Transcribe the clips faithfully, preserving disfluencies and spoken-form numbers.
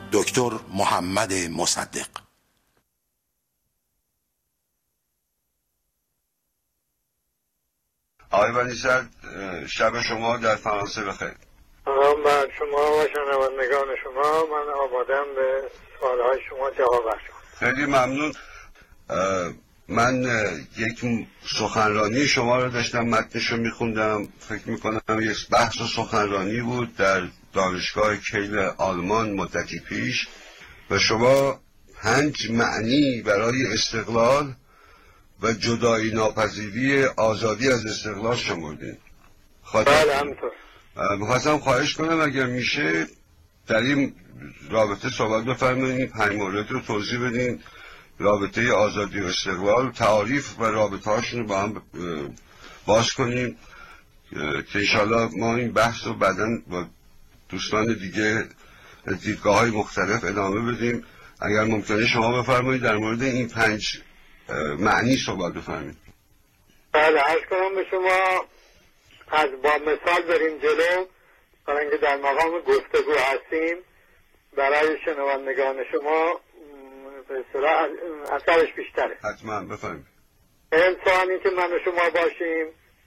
دکتر محمد مصدق. آقای بنی‌صدر، شب شما در فرانسه بخیر. سلام بر شما و شنوندگان شما. من آمادم به سوالهای شما جواب بخشم. خیلی ممنون. من یک سخنرانی شما رو داشتم، متنش رو میخوندم، فکر میکنم یک بحث و سخنرانی بود در دانشگاه کیل آلمان مدتی پیش و شما پنج معنی برای استقلال و جدایی ناپذیری آزادی از استقلال شمردین. بله همینطور. میخواستم خواهش کنم اگر میشه در این رابطه صحبت بفرمایید، پنج مورد رو توضیح بدین، رابطه آزادی و استقلال، تعاریف و رابطه هاشون رو با هم باز کنیم که انشاءالله ما این بحث رو بعداً با دوستان دیگه دیدگاه های مختلف ادامه بدیم. اگر ممکنه شما بفرمایید در مورد این پنج معنی صحبت بفرمایید. بله، عرض کنم به شما از با مثال بریم جلو، برای اینکه در مقام گفتگو هستیم برای شنوندگان شما به اصطلاح اثرش بیشتره. حتما بفرمایید. انسانی که من و شما باشیم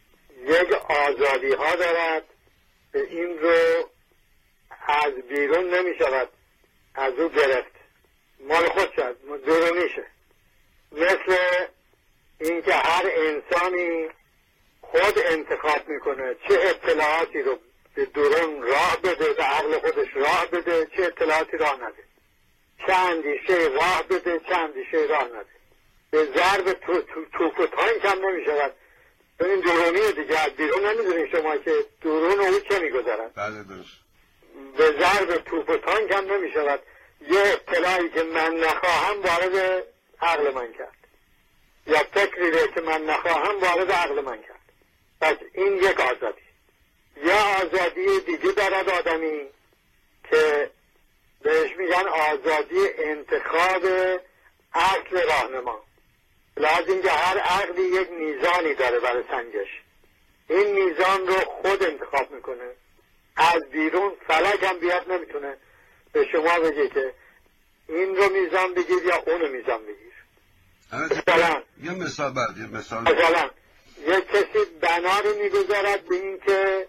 یک آزادی ها دارد به این رو از بیرون نمی شود از او گرفت، مال خود شد، درونیشه. مثل اینکه هر انسانی خود انتخاب میکنه چه اطلاعاتی رو به درون راه بده، به عقل خودش راه بده، چه اطلاعاتی راه نده، چه اندیشه راه بده، چه اندیشه راه نده. به ضرب تو تو توپ و تانک هم نمی شود. این درونیه دیگه، از بیرون نمیدونید شما که درون او چه میگذارد. بله درست. به ضرب توپ و تانک هم نمی شود یه اطلاعی که من نخواهم وارد عقل من کرد، یا فکری که من نخواهم وارد عقل من کرد. پس این یک آزادی. یا آزادی دیگه دارد آدمی که بهش میگن آزادی انتخاب اصل راهنما. لازم که هر عقلی یک میزانی داره برای سنجش. این میزان رو خود انتخاب میکنه. از بیرون فلک هم بیاد نمیتونه به شما بگه که این رو میزان بگیر یا اون رو میزان بگیر. مثلا یه مثال بعد یه مثال مثلا یک کسی بنا رو میگذارد به این که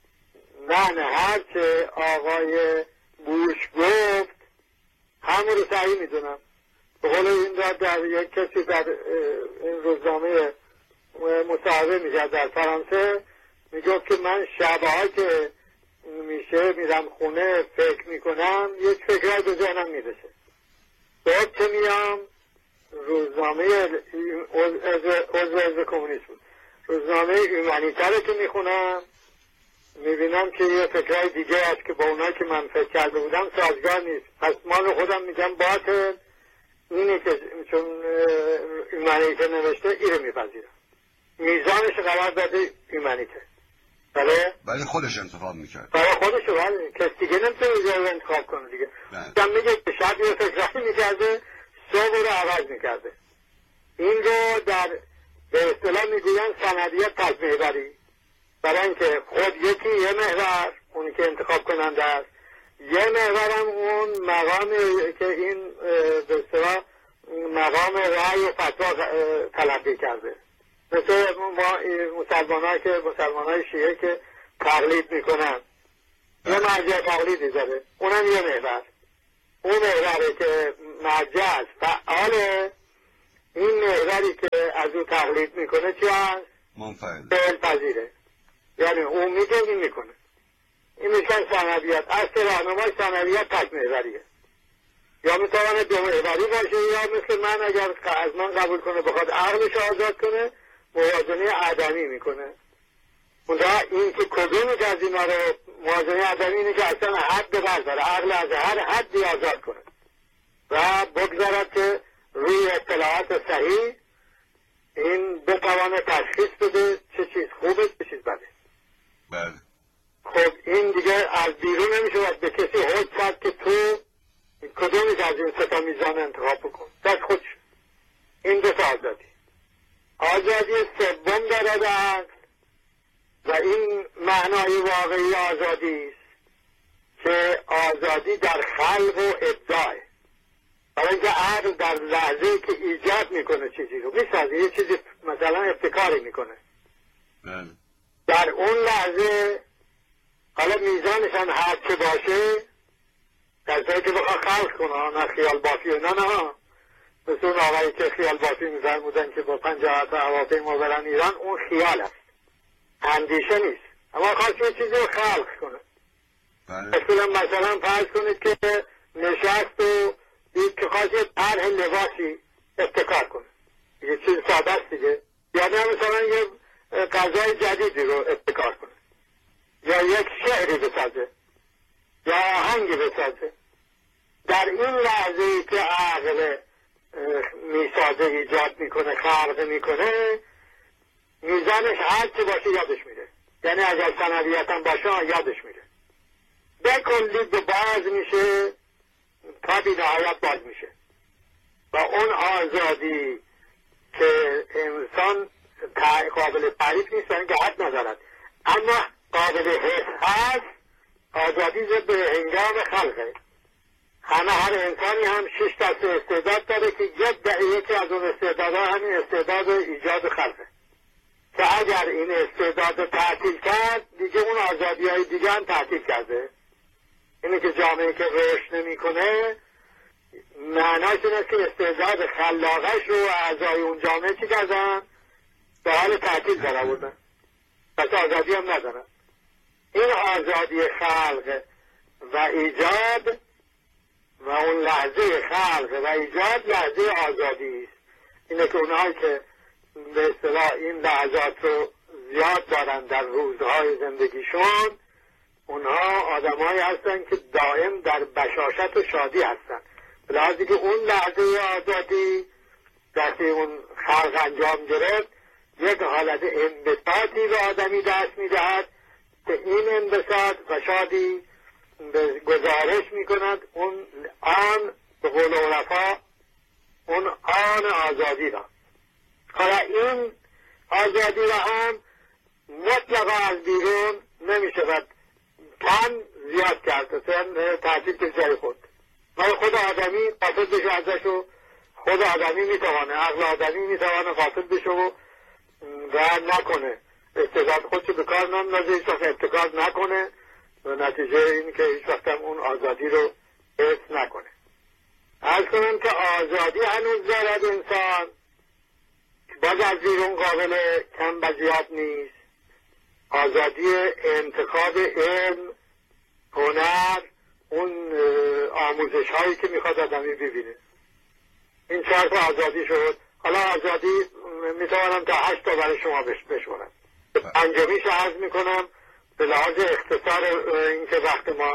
نه نه هر چه آقای بوش گفت همون رو صحیح میدونم. به قول این را در یک کسی در این روزنامه مصاحبه میکرد در فرانسه، میگفت که من شبها که میشه میرم خونه فکر میکنم یک فکرهای به ذهنم میرسه. بعد که میام روزنامه عضو حزب کمونیست بود، روزنامه ایمانیتر که میخونم میبینم که یه فکرهای دیگه است که با اونایی که من فکر کرده بودم سازگار نیست. پس مال خودم میگم باطل، اینه که چون ایمانیتر نوشته این رو میپذیرم. میزانش قرار داده ایمانیتر. بله؟ برای خودش انتخاب میکرد. برای خودش رو بله. کس دیگه نمیتونه جایی انتخاب کنه دیگه. دم میگه که شب یه فکرهایی میکرده، صبح رو عوض میکرده. این رو در به اصطلاح میگوین سندیت پس‌محوری. برای اینکه خود یکی یه محور، اونی که انتخاب کننده است، یه محور هم اون مقامی که این به اصطلاح مقام رأی و فتوا تلقی کرده. مثل ما مسلمان ها که مسلمان های شیعه که تقلید میکنن یه مرجع تقلیدی داره، اونم یه محور. اون محوری که مرجع است فعاله، این محوری که از او تقلید میکنه چی هست؟ منفعل فعل پذیره. یعنی اون میگه این میکنه. این میشن سندیت. اصل راهنمای سندیت تک محوریه. یا میتواند دو محوری باشه، یا مثل من اگر از من قبول کنه بخواد عقلش آزاد کنه موازنه عدمی میکنه. منتها این که کدومی که از اینا رو موازنه عدمی اینه که اصلا حد برداره، عقل از هر حدی آزاد کنه و بگذارد که روی اطلاعات صحیح این بتوانه تشخیص بده چه چیز خوبه چه چیز بده. بله. خب این دیگه از بیرون نمیشه به کسی حد کرد که تو کدومی که از این ستا میزان انتخاب بکن. دست خودش. این دو تا آزادی. آزادی سوم دارد عقل و این معنای واقعی آزادی است که آزادی در خلق و ابداع، برای اینکه عقل در لحظه‌ای که ایجاد میکنه چیزی رو میسازه، یه چیزی مثلا ابتکاری میکنه، در اون لحظه حالا میزانش هم هر چه باشه، در جایی که بخواه خلق کنه، نه خیال بافی و نه نه مثل اون آقایی که خیال بافی میفرمودن که با پنجاه تا هواپیما برن ایران، اون خیال است، اندیشه نیست، اما خواست یه چیزی رو خلق کنه. مثلا مثلا فرض کنید که نشست و دید که خواست یه طرح لباسی ابتکار کنه، یه چیز ساده است دیگه، یا نه مثلا یه غذای جدیدی رو ابتکار کنه، یا یک شعری بسازه، یا آهنگی بسازه. در این لحظه‌ای که عقل میسازه، ایجاد میکنه، خلق میکنه، میزانش هر چی باشه یادش میره، یعنی اگر ثانویت هم باشه یادش میره، به کلی به باز میشه تا بی نهایت باز میشه. و اون آزادی که انسان قابل تعریف نیست و اینکه حد ندارد، اما قابل حس هست، آزادی به هنگام خلقه. همه هر انسانی هم شش دست استعداد داره که یکی از اون استعدادها همین استعداد ایجاد خلقه، که اگر این استعداد رو تعطیل کرد دیگه اون آزادی های دیگه هم تعطیل کرده. اینه که جامعه که رشد نمی کنه معناش این است که استعداد خلاقش رو اعضای اون جامعه چی کردن؟ به حال تعطیل در آوردن، پس آزادی هم ندارن. این آزادی خلق و ایجاد و اون لحظه خلق و ایجاد لحظه آزادی است. اینه که اونهایی که به اصطلاح این لحظات رو زیاد دارن در روزهای زندگیشون، اونها آدمایی هستن که دائم در بشاشت و شادی هستن، به لحاظی که اون لحظه آزادی وقتی اون خلق انجام گرفت یک حالت انبساطی به آدمی دست میدهد که این انبساط و شادی گزارش میکند اون آن به قول عرفا اون آن آزادی را. حالا این آزادی را هم مطلقا از بیرون نمیشود کم زیاد کرد، مثلا تحصیل که جای خود ولی خود آدمی قاصد بشه ازش و خود آدمی میتوانه، عقل آدمی میتوانه قاصد بشه و نکنه، استعداد خودشو به کار نندازه، هیچ وقت ابتکار نکنه و نتیجه این که هیچ وقت هم اون آزادی رو حس نکنه. عرض کنم که آزادی هنوز دارد انسان، باز از بیرون قابل کم و زیاد نیست. آزادی انتخاب علم، هنر، اون آموزش هایی که میخواد آدمی ببینه، این چهار تا آزادی شد. حالا آزادی میتوانم تا هشت تا برای شما بشورم. پنجمیش عرض میکنم به لحاظ اختصار اینکه وقت ما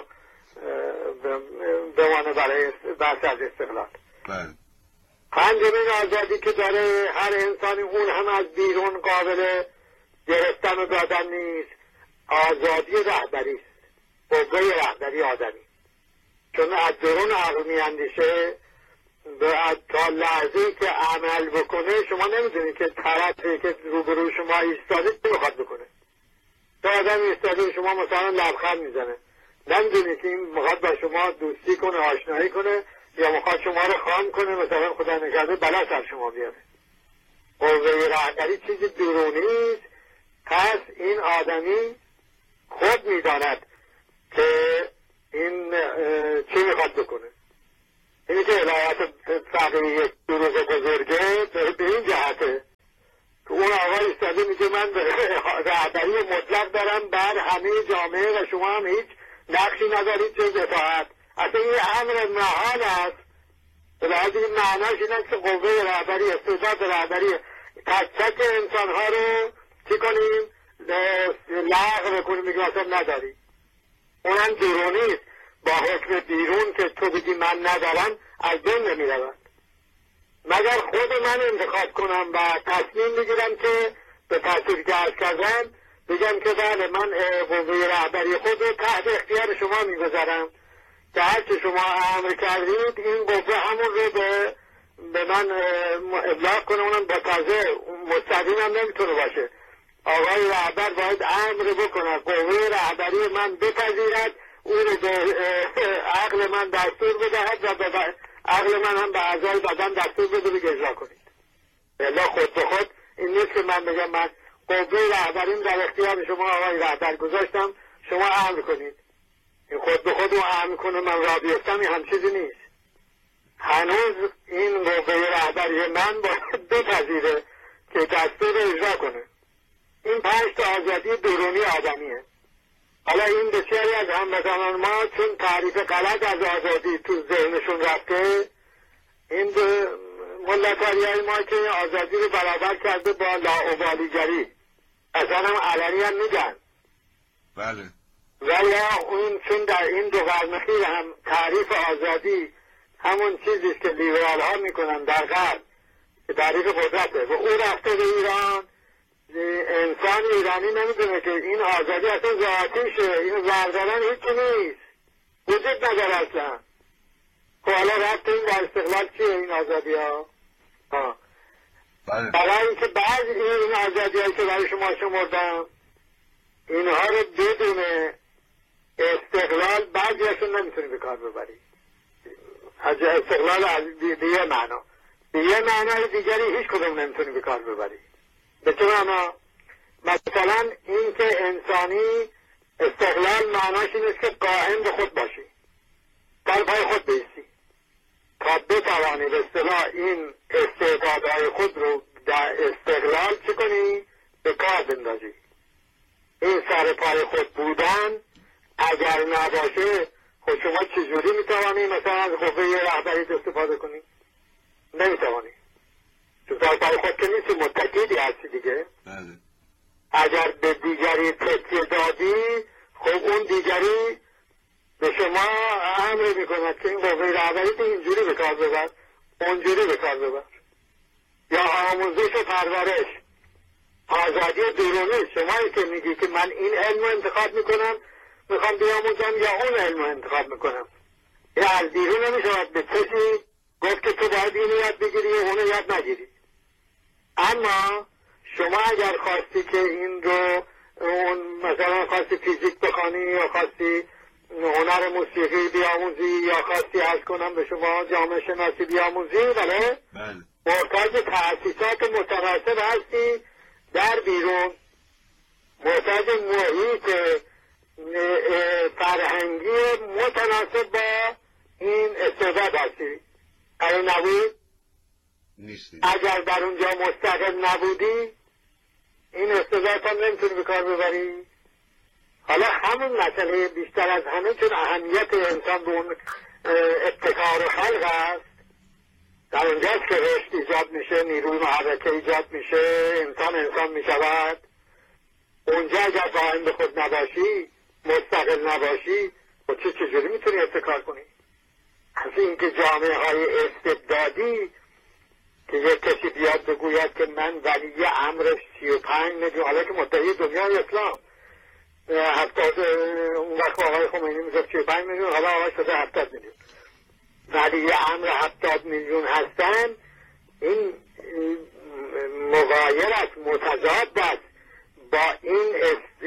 بمانه برای بحث از استقلال. پنجمین آزادی که داره هر انسانی، اون هم از بیرون قابل گرفتن و دادن نیست، آزادی رهبری است، قوه رهبری آدمی. چون از درون عقل میاندیشه تا لحظه‌ای که عمل بکنه شما نمیدونید که طرفی که روبرو شما ایستاده چی میخواد بکنه. تا آدم ایستاده شما مثلا لبخند میزنه، نمیدونید که این میخواد با شما دوستی کنه، آشنایی کنه، یا میخواد شما رو خام کنه، مثلا خدا نکرده بلا سر شما بیاره. قوه رهبری چیزی درونی است، پس این آدمی خود میداند که این چی میخواد بکنه. اینی که ولایت فقیه دروغ بزرگه به این جهته که اون آقا ایستاده میگه من رهبری مطلق دارم بر همه جامعه و شما هم هیچ نقشی ندارید جز اطاعت. اصلا این امر محال است. به لحاظ این معناش این است که قوه رهبری، استعداد رهبری تک تک انسان ها رو چی کنیم؟ لغو بکنیم، میگه اصلا نداری. اونم درونی است، با حکم بیرون که تو بگی من ندارم از بین نمی روند. مگر خود من انتخاب کنم و تصمیم بگیرم که به تصویر که عرض کردم بگم که بله من قوه رهبری خود رو تحت اختیار شما میگذارم که هر که شما امر کردید این قوه همون رو به, به من ابلاغ کنه. اونم با تازه مستقیم هم نمیتونه باشه. آقای رهبر باید امر بکنه قوه رهبری من بپذیرد او رو به عقل من دستور بدهد و به عقل من هم به اعضای بدن دستور بده بگه اجرا کنید. الا خود به خود این نیست که من بگم من قوه رهبریم در اختیار شما آقای رهبر گذاشتم شما امر کنید. این خود به خود رو امر کنه من را بیفتم این هم چیزی نیست. هنوز این قوه رهبری من باید بپذیره که دستور اجرا کنه. این پنج تا آزادی درونی آدمیه. حالا این بسیاری از هموطنان ما چون تعریف غلط از آزادی تو ذهنشون رفته، این ملت‌های ما که آزادی رو برابر کرده با لاابالیگری، اصلا هم علنی هم میگن. بله. ولی اون چون در این دو قرن اخیر هم تعریف آزادی همون چیزیست که لیبرال ها میکنن در غرب که تعریف قدرته و او رفته به ایران، انسان ایرانی نمیدونه که این آزادی اصلا ذاتیشه، این وردارن هیچی نیست، وجود نداره اصلا. خب حالا رفت این در استقلال چیه این آزادی ها؟ ها برای اینکه بعضی این آزادی هایی که برای شما شمردم اینها رو بدون استقلال بعضیشون نمیتونی به کار ببری. استقلال از به یه معنا به یه معنای دیگری هیچ کدوم نمیتونی به کار ببری. به چه معنا؟ مثلا این که انسانی استقلال معناش این است که قائم به خود باشی، در پای خود بیستی تا بتوانی به اصطلاح این استعدادهای خود رو در استقلال چه کنی؟ به کار بندازی. این سر پای خود بودن اگر نباشه خود شما چجوری میتوانی مثلا از قوه رهبری استفاده کنی؟ نمیتوانی. تو سر پای خود که نیستی، متکیدی هستی دیگه. بله. اگر به دیگری تکیه دادی خب اون دیگری به شما امر میکند که این قوه رهبری اینجوری به کار ببر، اونجوری به کار ببر. یا آموزش و پرورش، آزادی درونی، شمایی که میگی که من این علم رو انتخاب میکنم میخوام بیاموزم یا اون علم رو انتخاب میکنم، یا از بیرون نمیشود به کسی گفت که تو باید اینو یاد بگیری یا اونو یاد نگیری. اما شما اگر خواستی که این رو اون مثلا خواستی فیزیک بخوانی یا خواستی هنر موسیقی بیاموزی یا خواستی عرض کنم به شما جامعه شناسی بیاموزی، بله محتاج تأسیسات متناسب هستی در بیرون، محتاج محیط فرهنگی متناسب با این استعداد هستی. اگر نبود نیستی. اگر در اونجا مستقل نبودی این استعداد هم نمیتونی به کار ببری. حالا همون مسئله بیشتر از همه چون اهمیت انسان به اون ابتکار و خلق است، در اونجاست که رشد ایجاد میشه، نیروی محرکه ایجاد میشه، انسان انسان میشود. اونجا اگر قائم به خود نباشی، مستقل نباشی، خود چه چجوری میتونی ابتکار کنی؟ از اینکه جامعه های استبدادی که یک کسی بیاد بگوید که من ولی امر سی و پنج میلیون، حالا که مدعی دنیای اسلام هفتاد، اون وقت آقای خمینی میگفت سی و پنج میلیون، حالا آقای شده هفتاد میلیون، ولی امر هفتاد میلیون هستن، این مغایر است، متضاد است با این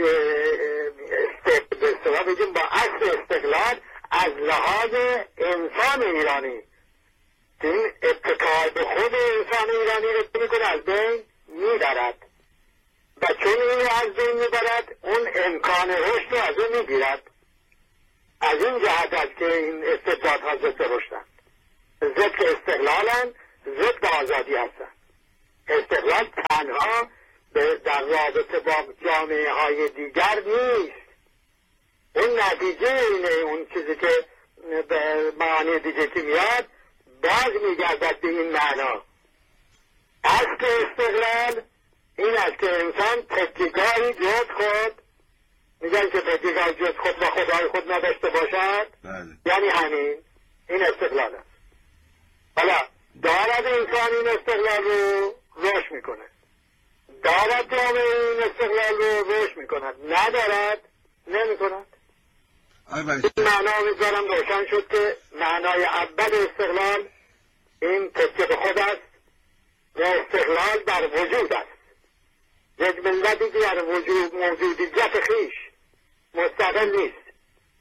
استقلال، بگیم با اصل استقلال از لحاظ انسان ایرانی که این ابتکار به خود انسان ایرانی رو میکنه از بین میبرد و چون این رو از بین میبرد اون امکان رشد رو از اون میگیرد. از این جهت است که این استبدادها ضد رشدن، ضد استقلالن، ضد آزادی هستن. استقلال تنها در رابطه با جامعه های دیگر نیست، اون نتیجه اینه، اون چیزی که به معنی دیگه که میاد باز میگردد به این معنا. اصل استقلال این است که انسان تکیه‌گاهی جز خود، میگن که تکیه‌گاهی جز خود و خدای خود نداشته باشد، یعنی همین این استقلال است. حالا دارد انسان این استقلال رو روش میکنه، دارد جامعه این استقلال رو روش میکند، ندارد نمیکند. این معنا میذارم روشن شد که معنای اول استقلال این تکیه به خود است و استقلال بر وجود است. یک ملتی که در وجود موجودیت خیش مستقل نیست،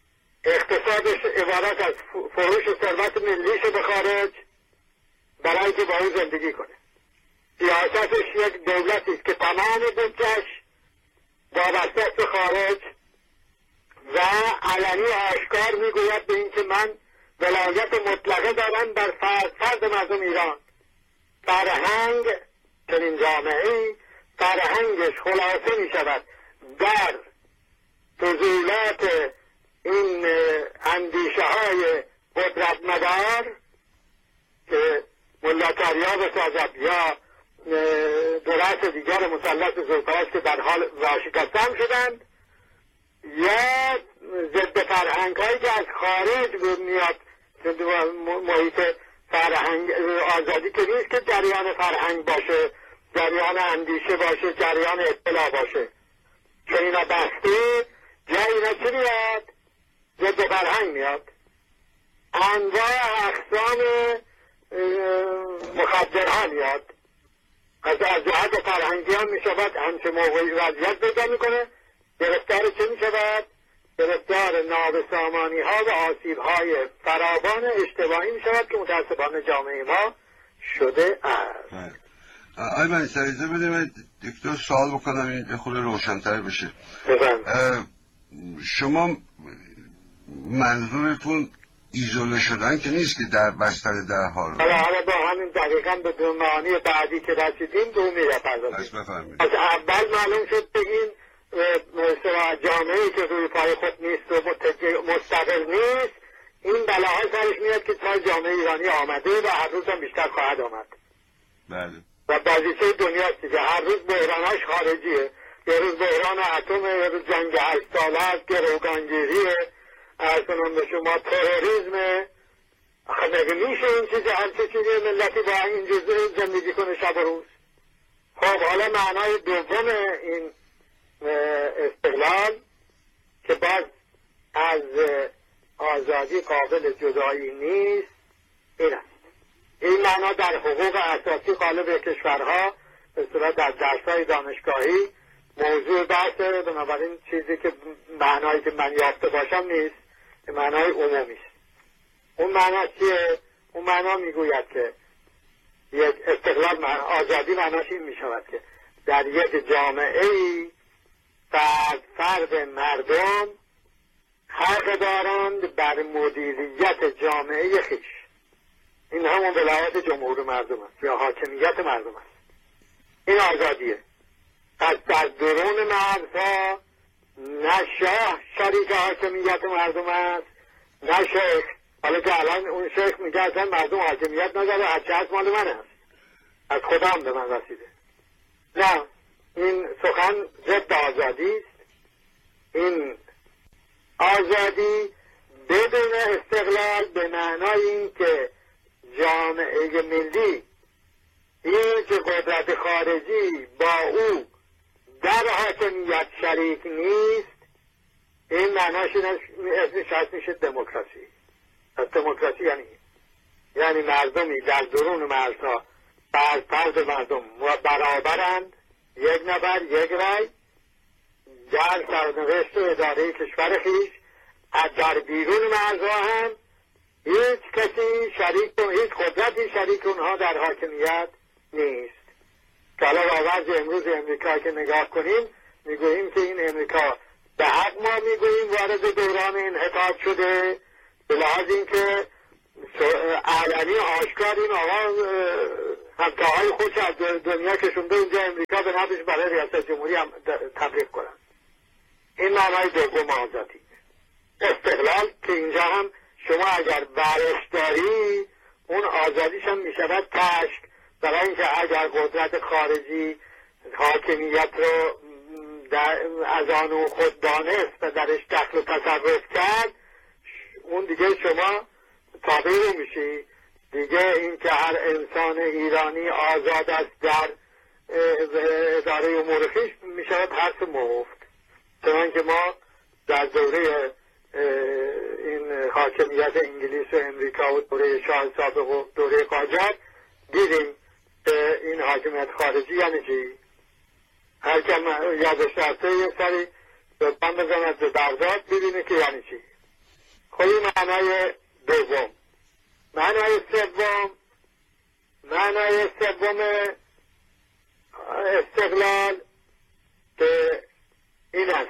اقتصادش عبارت از فروش ثروت ملیش به خارج برای که با او زندگی کنه. سیاستش یک دولتی است که تمام بودجه‌اش وابسته است به خارج و علنی آشکار میگوید به این که من ولایت مطلقه دارم بر فرد, فرد مردم ایران. فرهنگ چنین جامعه‌ای فرهنگش خلاصه می شود در فضولات این اندیشه های قدرت مدار که ملاتاریا بسازد یا درست دیگر مسلط زلطه‌اش که در حال ورشکستن شدند، یا ضد فرهنگ هایی که از خارج میاد، محیط فرهنگ آزادی که نیست که جریان فرهنگ باشه، جریان اندیشه باشه، جریان اطلاع باشه. چون اینا بسته جای اینا چی میاد؟ ضد فرهنگ میاد. انواع اقسام مخدرها میاد. از جهت فرهنگی هم میشود همچه موقعی وضعیت پیدا میکنه. گرفتار چه میشود؟ گرفتار نابسامانی ها و آسیب های فراوان اجتماعی میشود که متاسفانه جامعه ما شده است. آی من سریزه بده من دکتر سوال بکنم این به خود روشن‌تر بشه. شما منظورتون ایزوله شدن که نیست که در بستر در حال حالا حالا با همین دقیقا به دو معانی بعدی که رسیدیم دو میره پردازیم. از اول معلوم شد که این جامعه‌ای که روی پای خود نیست و مستقل نیست، این بلاها سرش میاد که تا جامعه ایرانی آمده و هر روز هم بیشتر خواهد آمد. بله. و بازیچه دنیاست دیگه. هر روز بحراناش خارجیه. یه روز بحران اتم، یه روز جنگ هشت ساله است، گروگانگیریه، از کنم به شما تروریسمه. آخه مگه میشه این چیزی هر چه چیزی ملتی با این جزء زندگی کنه شب و روز؟ خب حالا معنای دوم این استقلال که باز از آزادی قابل جدایی نیست این است. این معنا در حقوق اساسی غالب کشورها به صورت در درس‌های دانشگاهی موضوع بحثه، بنابراین چیزی که معنایی که من یافته باشم نیست، معنای عمومی است. اون معنا چیه؟ اون معنا میگوید که یک استقلال معنا آزادی معناش این میشود که در یک جامعه‌ای فرد فرد مردم حق دارند بر مدیریت جامعه خیش. این همون ولایت جمهور مردم است یا حاکمیت مردم است. این آزادیه. پس در درون مرزها نه شاه شریک حاکمیت مردم است نه شیخ. حالا که الان اون شیخ میگه اصلا مردم حاکمیت نداره، هرچه از مال من است، از خودم به من رسیده. نه، این سخن ضد آزادی است. این آزادی بدون استقلال به معنای این که جامعه ملی هیچ قدرت خارجی با او در حاکمیت شریک نیست، این معناش اسمش هست میشه دموکراسی. از دموکراسی یعنی یعنی مردمی در درون مرزها فرد فرد مردم و برابرند، یک نفر یک رای در سرنوشت و اداره کشور خیش. در بیرون مرزها هم هیچ کسی شریک هیچ قدرتی شریک اونها در حاکمیت نیست. که حالا وضع امروز امریکا که نگاه کنیم میگوییم که این امریکا به حق ما میگوییم وارد دوران انحطاط شده، به لحاظ اینکه علنی آشکار این آقا همتاهای خودش از دنیا کشونده اینجا امریکا به نفعش برای ریاست جمهوری هم تبلیغ کنن. این معنای دوم آزادی. استقلال که اینجا هم شما اگر برش داری اون آزادیش هم میشود تشک، برای اینکه اگر قدرت خارجی حاکمیت رو از آن خود دانست و درش دخل و تصرف کرد، اون دیگه شما تابع رو میشی. دیگه این که هر انسان ایرانی آزاد است در اداره امور خویش میشود حرف مفت. چنان که ما در دوره این حاکمیت انگلیس و امریکا و دوره شاه سابق و دوره قاجار دیدیم این حاکمیت خارجی یعنی چی؟ هر که یادش رفته یه سری به من بزند به بغداد ببینه که یعنی چی. خب این معنای دوم. معنای سوم، معنای سوم استقلال که این است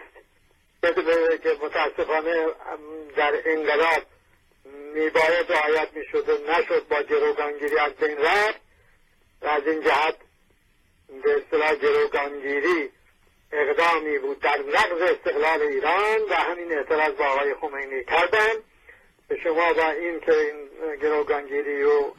که متاسفانه در انقلاب میباید رعایت میشد و نشد، با گروگانگیری از بین رفت. از این جهت به اصطلاح گروگانگیری اقدامی بود در نقض استقلال ایران و همین اعتراض با آقای خمینی کردن. به شما با این که این گروگانگیری و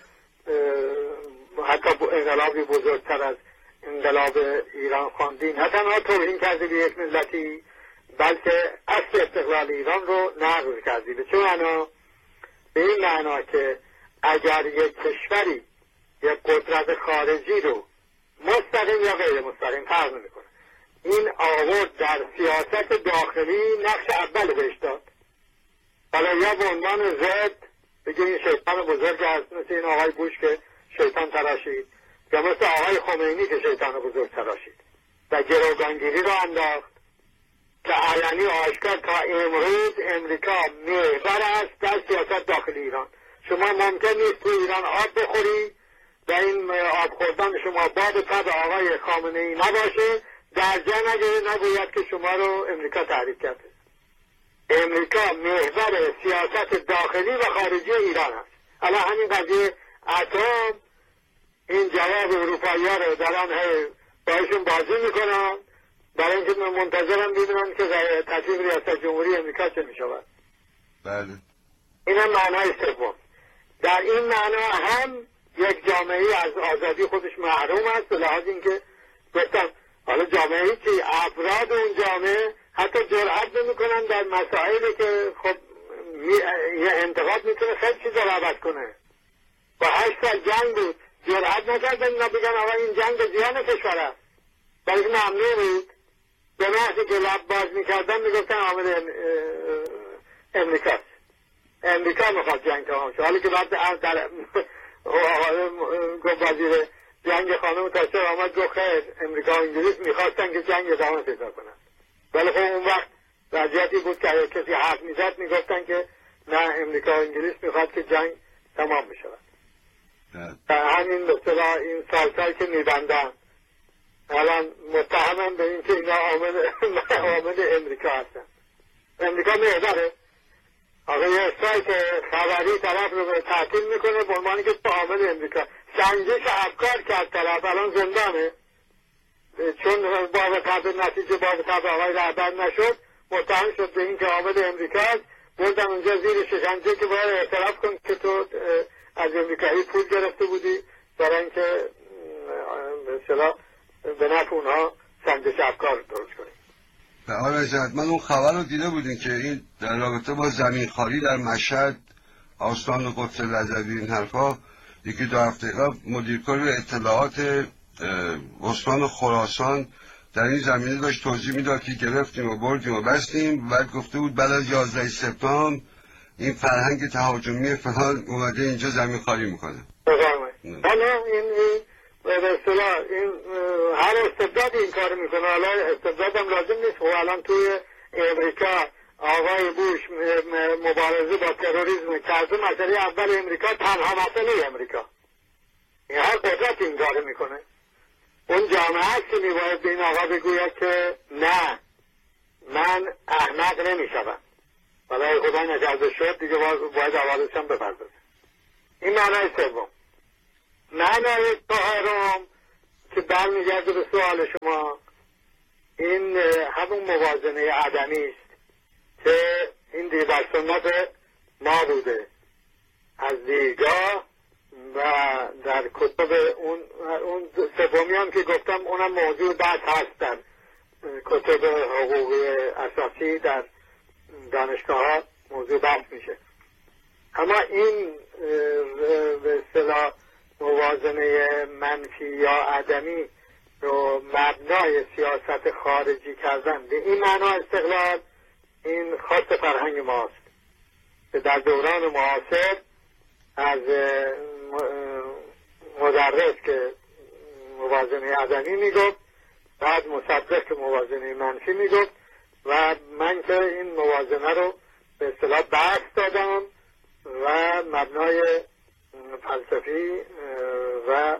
حتی انقلابی بزرگتر از انقلاب ایران خواندین، نه تنها توهین کردی به یک ملتی بلکه اصل استقلال ایران رو نقض کردی. به چه معنا؟ به این معنا که اگر یک کشوری یک قدرت خارجی رو مستقیم یا غیر مستقیم فرق نمی‌کنه، این آورد در سیاست داخلی نقش اول بهش داد، حالا یا به عنوان ضد بگه این شیطان بزرگ است، مثل این آقای بوش که شیطان تراشید، یا مثل آقای خمینی که شیطان بزرگ تراشید و گروگانگیری رو انداخت که علنی آشکار تا امروز امریکا محور است در سیاست داخلی ایران. شما ممکن نیست تو ایران آب بخوری و این آب خوردن شما باب طب آقای خامنه ای نباشه، درجا نگه نگوید که شما رو امریکا تحریک کرده. امریکا محور سیاست داخلی و خارجی ایران است. الان همین قضیه اتم، این جواب اروپایی ها رو دارن باشون بازی میکنن برای اینکه منتظرم ببینن که تصویب ریاست جمهوری امریکا چه میشود. بله. این هم معنای سوم. در این معنا هم یک جامعه از آزادی خودش محروم است، به لحاظ اینکه گفتم حالا جامعه‌ای که افراد اون جامعه حتی جرأت نمی‌کنن در مسائلی که خب یه انتقاد میتونه خیلی چیزا رو عوض کنه. با هشت سال جنگ بود، جرأت نکردن اینا بگن آقا این جنگ به زیان کشور است، بلکه ممنوع بود. به محضی که لب باز میکردن میگفتن عامل امریکاست، امریکا میخواد جنگ تمام شد. حالی که بعد در گفت وزیر جنگ خانم تاچر آمد گفت خیر امریکا و انگلیس میخواستن که جنگ ادامه پیدا کنن، ولی خب اون وقت وضعیتی بود که کسی حرف میزد میگفتن که نه امریکا و انگلیس میخواد که جنگ تمام بشود. همین مثلا این سالسال که میبندن الان متهمن به این که اینا عامل عامل امریکا هستن. امریکا محوره. آقا یه سایت خبری طرف رو تعطیل میکنه به عنوانی که تو عامل امریکا. سنجش افکار کرد طرف، الان زندانه چون باب طب نتیجه باب طب آقای رهبر نشد، متهم شد به این که عامل امریکا است. بردن اونجا زیر شکنجه که باید اعتراف کن که تو از امریکایی پول گرفته بودی برای اینکه مثلا به نفع اونها سنجش افکار درست کنی. آقای رجب، من اون خبر رو دیده بودیم که این در رابطه با زمین خاری در مشهد، آستان قدس رضوی، این حرفا، یکی دو هفته قبل مدیرکل اطلاعات استان خراسان در این زمینه داشت توضیح میداد که گرفتیم و بردیم و بستیم، بعد گفته بود بعد از یازده سپتامبر این فرهنگ تهاجمی فلان اومده اینجا زمین خاری میکنه. بفرمایید. حالا این به اصطلاح این هر استبداد این کار میکنه. حالا استبداد هم لازم نیست. و الان توی امریکا آقای بوش مبارزه با تروریسم کرده، مسئله اول امریکا تنها مسئله امریکا. این هر قدرت این کار میکنه. اون جامعه هست که میباید به این آقا بگوید که نه من احمق نمیشوم، ولی خدا نکرده شد دیگه باید عوارضشم بپردازه. این معنای سوم. معنای چهارم که برمیگرده به سوال شما، این همون موازنه عدمی است که این دیگه در سنت ما بوده از دیرگاه و در کتب اون اون سومی هم که گفتم اونم موضوع بحث هست در کتب حقوقی اساسی در دانشگاه ها موضوع بحث میشه. اما این به اصطلاح موازنه منفی یا عدمی رو مبنای سیاست خارجی کردن به این معنا استقلال، این خاص فرهنگ ماست که در دوران معاصر از مدرس که موازنه عدمی میگفت، بعد مصدق که موازنه منفی میگفت و من که این موازنه رو به اصطلاح بحث دادم و مبنای فلسفی و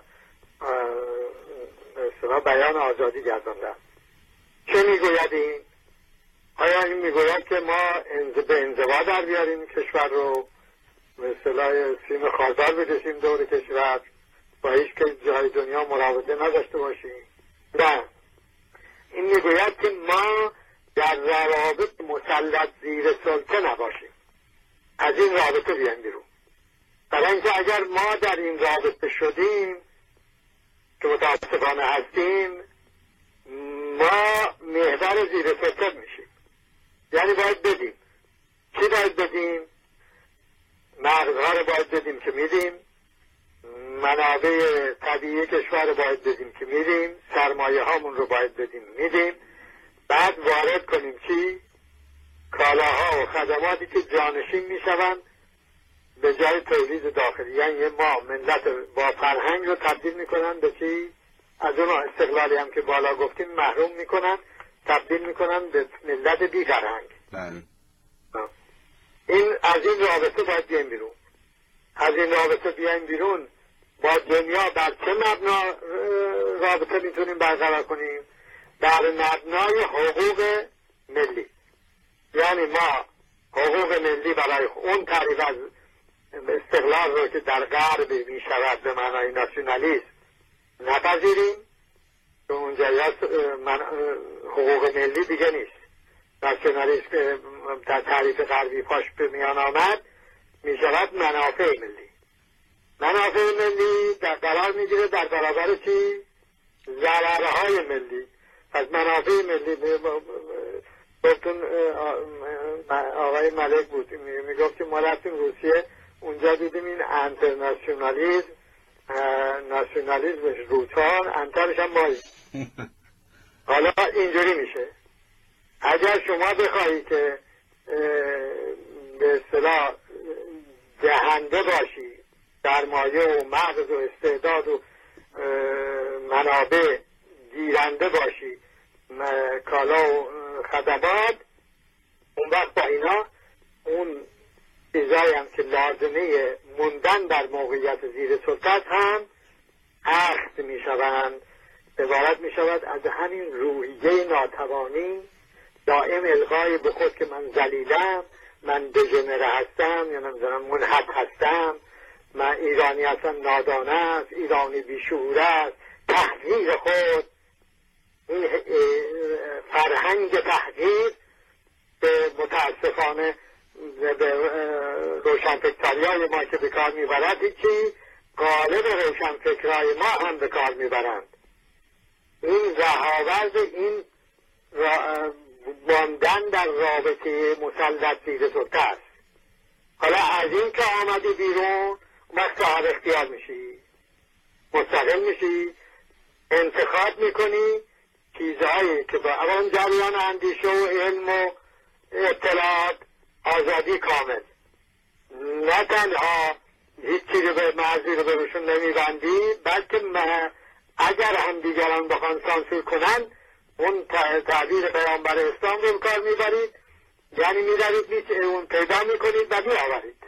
به اصطلاح بیان آزادی گرداندم. چه میگوید این؟ آیا این میگوید که ما به انزوا در بیاریم کشور رو، به اصطلاح سیم خاردار بکشیم دور کشور، با هیچ که جای دنیا مراوده نداشته باشیم؟ نه، این میگوید که ما در روابط مسلط زیر سلطه نباشیم، از این رابطه بیایم بیرون. برای اینکه اگر ما در این رابطه شدیم که متاسفانه هستیم، ما محور زیر سلطه میشیم. یعنی باید بدیم. چی باید بدیم؟ مغزها رو باید بدیم که میدیم، منابع طبیعی کشور رو باید بدیم که میدیم، سرمایه هامون رو باید بدیم میدیم، بعد وارد کنیم چی؟ کالاها و خدماتی که جانشین میشوند به جای تولید داخلی. یعنی ما ملت با فرهنگ رو تبدیل میکنن به چی؟ از اون استقلالی هم که بالا گفتیم محروم میکنن، تبدیل میکنن به ملت بی فرهنگ. بله. این از این رابطه باید بیایم بیرون. از این رابطه بیایم بیرون. با دنیا بر چه مبنا رابطه میتونیم برقرار کنیم؟ بر مبنای حقوق ملی. یعنی ما حقوق ملی برای اون تعریف از استقلال رو که در غرب میشود به معنای ناسیونالیسم نپذیریم، که اونجا من حقوق ملی دیگه نیست. ناسیونالیسم که در تعریف غربی پاش به میان آمد میشود منافع ملی. منافع ملی در قرار میگیره در برابر چی؟ ضررهای ملی. پس منافع ملی گفتون آقای ملک بود میگفت که ما رفتیم روسیه، اونجا دیدیم این انترناسیونالیسم، ناسیونالیسمش روسان، انترش هم مایی. حالا اینجوری میشه اگر شما بخواهی که به اصطلاح دهنده باشی سرمایه و مغز و استعداد و منابع، گیرنده باشی کالا و خدمات، اون وقت با اینا اون چیزایی هم که لازمه موندن در موقعیت زیر سلطت هم اخذ می شوند. عبارت می شود از همین روحیه ناتوانی، دائم الغای به خود که من ذلیلم، من دژنره هستم یا نمیدونم منحط هستم، من ایرانی هستم نادانه است، ایرانی بیشعور است، تحقیر خود. این فرهنگ تحقیر به متاسفانه به روشنفکرهای ما که به کار میبرد هیچی، غالب روشنفکرهای ما هم به کار میبرند. این رهاورد این را ماندن در رابطه مسلط زیر سلطه است. حالا از این که آمدی بیرون وقت صاحب اختیار میشی، مستقل میشی، انتخاب میکنی چیزهایی که با اون جریان اندیشه و علم و اطلاعات آزادی کامل، نه تنها هیچی رو به مرزی رو به روشون نمیبندی، بلکه اگر هم دیگران بخوان سانسور کنن اون تعبیر پیامبر اسلام رو کار میبرید، یعنی میدارید نیچه اون پیدا میکنید و میآورید.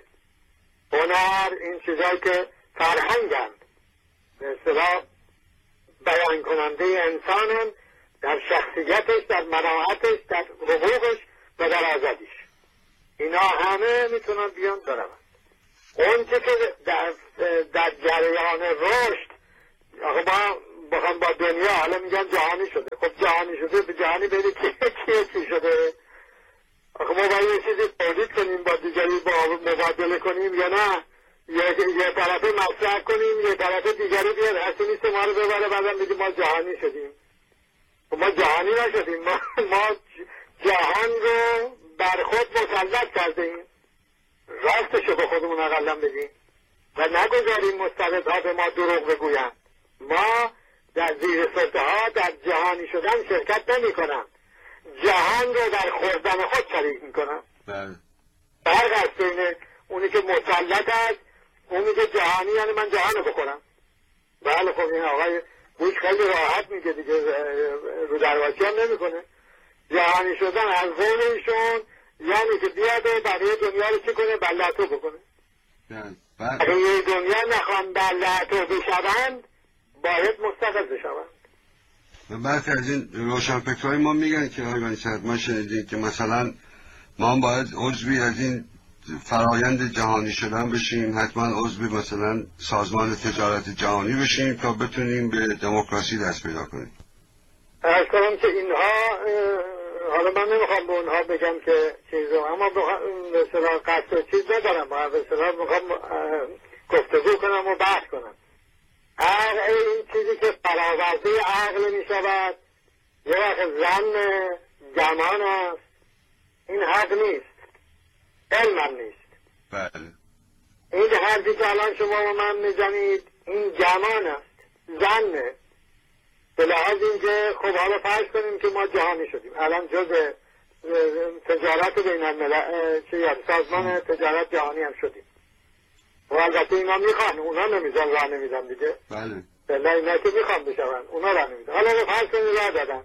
هنر این چیزایی که فرهنگند به اصطلاح بیان کننده انسانن در شخصیتش، در مناعتش، در حقوقش و در آزادیش، اینا همه میتونن بیان دارن. اون چه که در, در جریان رشد آخه ما بخوام با دنیا حالا میگن جهانی شده، خب جهانی شده به جهانی بری که کیه چی شده؟ آخه ما باید یه چیزی تولید کنیم با دیگری با مبادله کنیم یا نه؟ یه, یه طرف مصرف کنیم یه طرف دیگری بیاد هستی نیست ما رو ببره بعدم بگیم ما جهانی شدیم. ما جهانی نشدیم، ما, ما جهان رو بر خود مسلط کرده ایم، راستشو به خودمون اقلا بگیم و نگذاریم مستبدها به ما دروغ بگویم. ما در زیر سلطه ها در جهانی شدن شرکت نمی کنم، جهان رو در خوردن خود شریک می کنم. فرق است بین اونی که مسلط است، اونی که جهانی، یعنی من جهان رو بخورم. بله خب این آقای بوش خیلی راحت میگه دیگه، رو درواسی هم نمی کنه. جهانی شدن از قول ایشون یعنی که بیاد و برای دنیا رو چی کنه؟ بلعتو بکنه. اگه یه دنیا نخوان بلعتو بشوند باید مستقل بشوند. و برخی از این روشنفکرهای ما میگن که آقای بنی صدر ما شنیدیم که مثلا ما باید عضوی از این فرایند جهانی شدن بشیم، حتما عضوی مثلا سازمان تجارت جهانی بشیم تا بتونیم به دموکراسی دست پیدا کنیم. از کنم که اینها حالا من نمیخوام به اونها بگم که چیزو، اما به اصطلاح قصد و چیز ندارم، به اصطلاح میخوام گفتگو کنم و بحث کنم. عقل این چیزی که برآورده عقل میشود یه وقت زن گمان است، این حق نیست، علم هم نیست. بله. این حرفی که الان شما و من میزنید این گمان است، زنه. به لحاظ اینکه خب حالا فرض کنیم که ما جهانی شدیم، الان جز تجارت بین الملل سازمان تجارت جهانی هم شدیم و البته اینا میخوان، اونا نمیزن راه نمیدن دیگه. بله. بله اینا که میخوان بشون اونا راه نمیدن. حالا فرض کنیم راه دادن،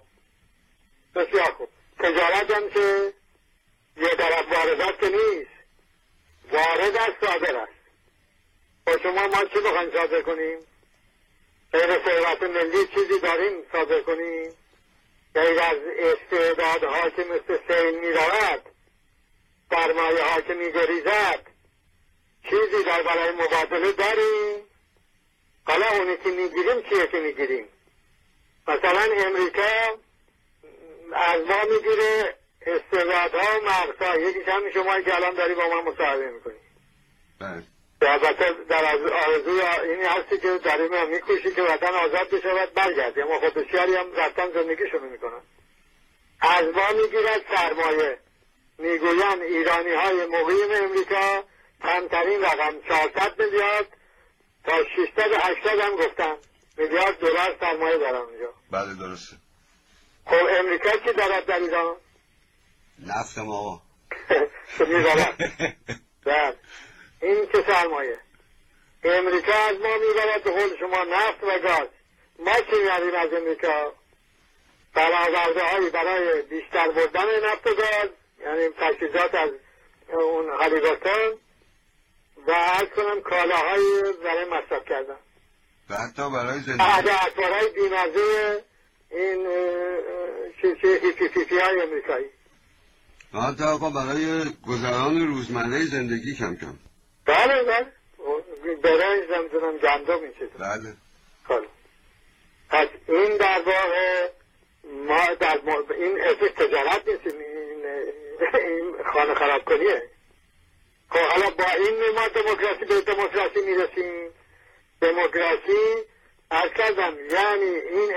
بسیار خوب. تجارت هم که یه طرف واردات که نیست، وارد است صادر است. با شما ما چی بخوایم صادر کنیم؟ غیر ثروت ملی چیزی داریم صادر کنیم؟ غیر از استعدادها که مثل سیل می رود، سرمایه ها که می گریزد، چیزی در برای مبادله داریم؟ حالا اونی که می گیریم چیه که می گیریم؟ مثلا امریکا از ما می گیره استعدادها و مغزها، یکیش همین شمایی که الان داری با من مصاحبه می کنی. بله. البته در آرزوی اینی هستی که داریم هم میکوشی که وطن آزاد بشود برگردی، اما خود بسیاری هم رفتن زندگیشونو میکنن. از ما میگیرد سرمایه، میگوین ایرانی های مقیم امریکا کمترین رقم چهارصد میلیارد تا ششصد و هشتاد هم گفتن میلیارد دلار سرمایه دارن اونجا. بله درسته. خب امریکا چی دارد در ایران؟ نفت ما میدارد. بله. این که سرمایه امریکا از ما میبرد به قول شما نفت و گاز. ما چی میاریم از امریکا؟ برآورده هایی برای بیشتر بردن نفت و گاز، یعنی تجهیزات از اون هالیبرتون و عرض کنم کالاهایی برای مصرف کردن و حتی برای زندگی بعد اطوارهای بیمزه این هیپی پیپی های امریکایی، حتی آقا برای گذران روزمره زندگی کم کم. بله بله برنج نمیدونم گندم این چیزا. بله. خب پس این در واقع ما در ما این اسمش تجارت نیست، این, این خانه خراب کنیه. خب حالا با این ما دموکراسی به دموکراسی میرسیم. دموکراسی عرض کردم یعنی این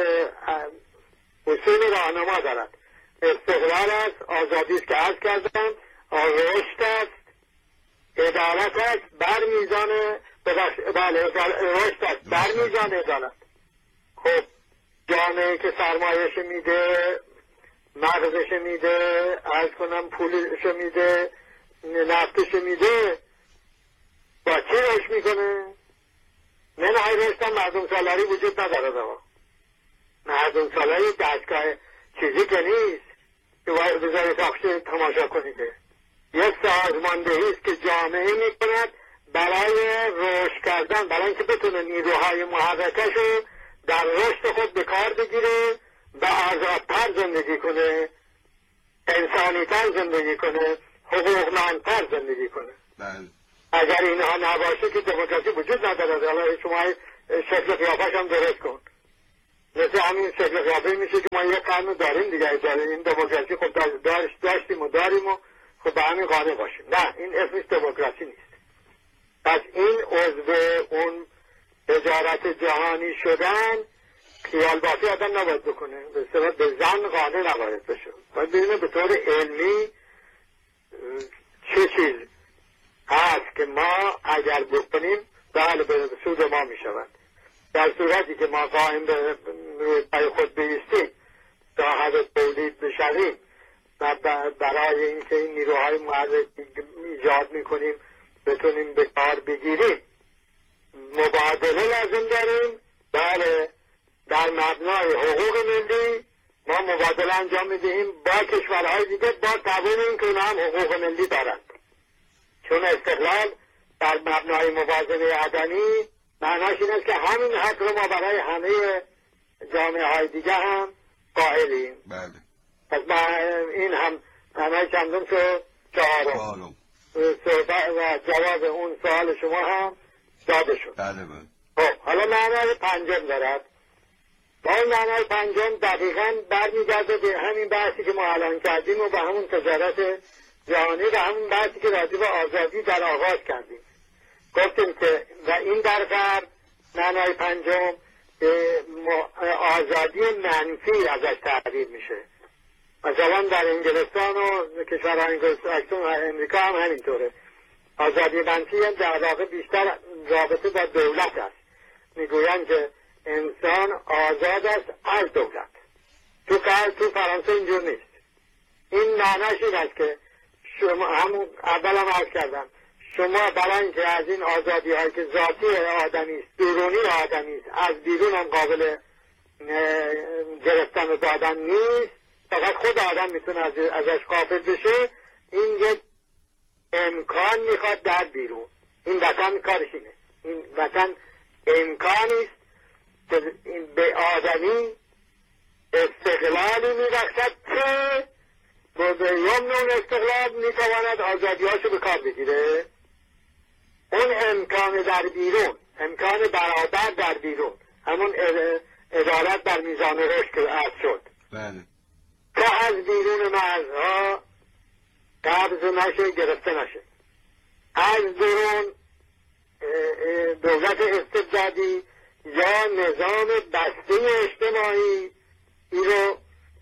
اصول راهنما دارد. استقلال است، آزادی است که عرض کردم، رشد است، عدالت است بر میزان بله رشد است بر میزان عدالت. خب جامعه که سرمایهش میده، مغزش میده، عرض کنم پولش میده، نفتش میده، با چی رشد میکنه؟ نه نه رشد هم مردم سالاری وجود نداره دوا. مردم سالاری دستگاه چیزی که نیست که بذاری تاخشه تماشا کنی که یک سازماندهی است که جامعه میکند برای رشد کردن، برای اینکه بتونه نیروهای محرکش رو در رشد خود به کار بگیره و آزادتر زندگی کنه، انسانیتر زندگی کنه، حقوقمندتر زندگی کنه. بله. اگر اینها نباشه که دموکراسی وجود نداره. حالا شما شکل قیافش هم درست کن، مثل همین شکل قیافه میشه که ما یک قانون داریم دیگه، داره این دموکراسی خب داشتیم و داریم و خب به همین قانون باشیم. نه این اسمش دموکراسی نیست. پس این عضو اون تجارت جهانی شدن خیال بافی آدم نباید بکنه، به به زن قانع نباید بشه. باید ببینه به طور علمی چه چیز هست که ما اگر بکنیم بله به سود ما می شود. در صورتی که ما قائم به روی پای خود بیستیم تا حد تولید بشویم و برای اینکه این نیروهای محرک ایجاد می کنیم بتونیم به کار بگیریم مبادله لازم داریم. بله در مبنای حقوق ملی، ما مبادله انجام میدهیم با کشورهای دیگه با قبول این که اونها هم حقوق ملی دارند. چون استقلال بر مبنای موازنه عدمی معناش این است که همین حق رو ما برای همه جامعه های دیگه هم قائلیم. بله. پس ما این هم معنای چندم شد؟ چهارم. و جواب اون سوال شما هم داده شد. بله بله. خب حالا معنای پنجم دارد. با این معنای پنجم دقیقاً برمیگرده به همین بحثی که ما الان کردیم و به همون تجارت جهانی و همون بحثی که راجع به آزادی در آغاز کردیم. گفتیم که و این در غرب معنای پنجم آزادی منفی ازش تعبیر میشه. مثلا در انگلستان و کشورهای انگلستان و امریکا هم همینطوره. آزادی منفی در واقع بیشتر رابطه با دولت است. میگویند که انسان آزاد است از دولت. تو تو فرانسه اینجور نیست. این معناش این است که شما همون اول هم عرض کردم شما برای اینکه از این آزادی هایی که ذاتی آدمی است درونی آدمی است از بیرون هم قابل گرفتن و دادن نیست، فقط خود آدم میتونه از ازش غافل بشه. این یک امکان میخواد در بیرون. این وطن کارش اینه. این وطن امکانی است که به آدمی استقلالی میبخشد که به یمن اون استقلال میتواند آزادیاشو به کار بگیره. اون امکان در بیرون، امکان برابر در بیرون، همون عدالت بر میزان رشد که عرض شد. بله. که از بیرون مرزها قبض نشه، گرفته نشه. از درون دولت استبدادی یا نظام بسته اجتماعی این رو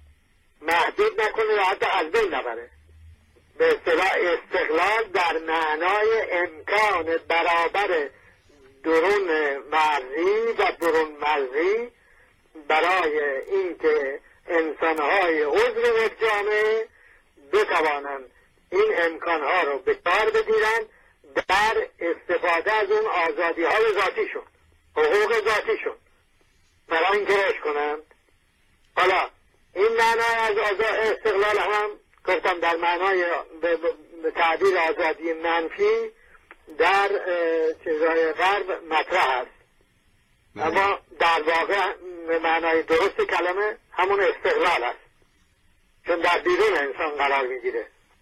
محدود نکنه و حتی از بین نبره. به اصطلاح استقلال در معنای امکان برابر درون مرزی و برون مرزی برای اینکه انسانهای عضو یک جامعه بتوانند این امکانها رو به کار بگیرند در استفاده از اون آزادی های ذاتیشون، حقوق ذاتیشون، برای اینکه رشد کنند. حالا این معنای از استقلال هم گفتم در معنای به تعبیر آزادی منفی در چیزهای غرب مطرح است، اما در واقع معنای درست کلمه همون استقلال است، چون در بیرون انسان قرار میگیره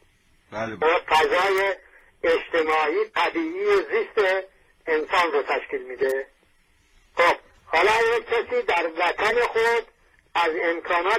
و فضای اجتماعی طبیعی زیست انسان رو تشکیل میده. خب حالا یک کسی در وطن خود از امکانات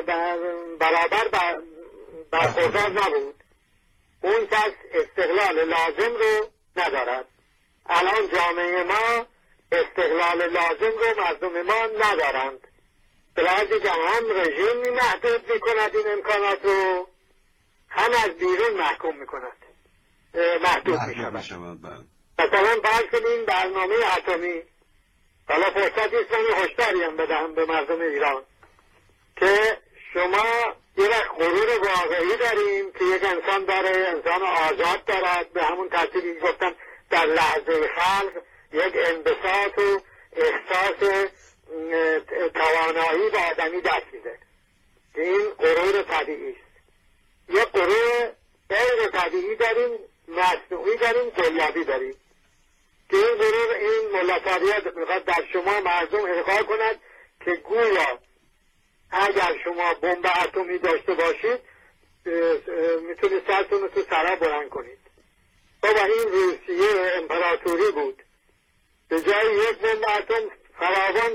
برابر برخوردار نبود، اون کس استقلال لازم رو ندارد. الان جامعه ما استقلال لازم رو مردم ما ندارند، بلکه که هم رژیم محدود میکند این امکانات رو، هم از بیرون محکوم میکند، محدود میشود. مثلا فرض کنیم برنامه اتمی، حالا فرصتی است من هشداری هم بدهم به مردم ایران که شما یه وقت غرور واقعی داریم که یک انسان داره، انسان آزاد دارد، به همون ترتیبی گفتم در لحظه خلق یک انبساط و احساس توانایی به آدمی دست میده که این غرور طبیعی است. یک غرور غیر طبیعی داریم، مصنوعی داریم، کلیابی داریم که این غرور، این ملتاریت میخواد در شما مردم القا کند که گویا اگر شما بمب اتمی داشته باشید میتونید سرتون رو تو سرا بلند کنید. بابا این روسیه امپراتوری بود، به جای یک بمب اتم فراوان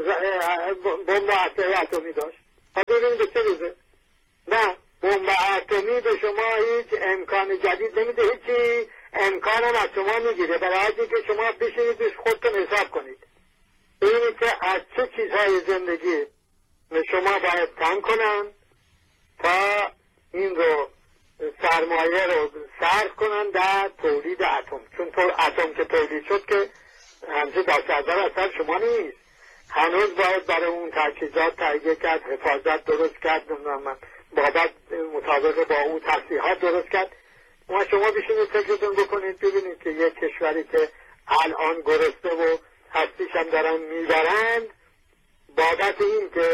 بمب اتمی داشت. ببینید به چه روزه؟ نه، بمب اتمی به شما هیچ امکان جدید نمیده، هیچی امکان هم از شما میگیره، برای اینکه شما بشینید خودتون حساب کنید ببینید که از چه چیزهای زندگی شما باید کم کنن تا این رو سرمایه رو صرف کنن در تولید اتم، چون اتم که تولید شد که همچه دستاردار اثر شما نیست، هنوز باید برای اون تجهیزات تهیه کرد، حفاظت درست کرد، بابت مطابق با اون تصریحات درست کرد. ما شما بشینید فکرتون بکنید ببینید که یک کشوری که الان گرسنه و هستیش هم دارن میبرند بابت این که